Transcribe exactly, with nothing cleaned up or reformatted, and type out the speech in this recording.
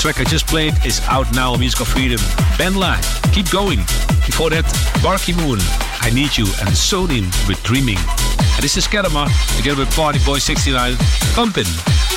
track I just played is out now on Music of Freedom. Benla, Keep Going. Before that, Barky Moon, I Need You, and Sodin with Dreaming. And this is Kedama, together with Party Boy sixty-nine, Pumpin'.